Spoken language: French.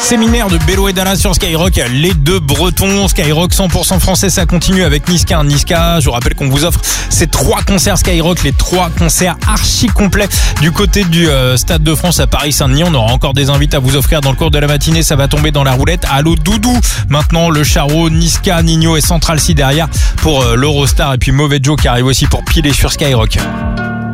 séminaire de Bello et Dana sur Skyrock, les deux Bretons. Skyrock 100% français, ça continue avec Niska. Niska, je vous rappelle qu'on vous offre ces 3 concerts Skyrock, les 3 concerts archi complets du côté du Stade de France à Paris-Saint-Denis. On aura encore des invités à vous offrir dans le cours de la matinée, ça va tomber dans la roulette. Allô Doudou, maintenant le Charo, Niska, Nino et Central C derrière pour l'Eurostar, et puis Mauvais Joe qui arrive aussi pour piler sur Skyrock.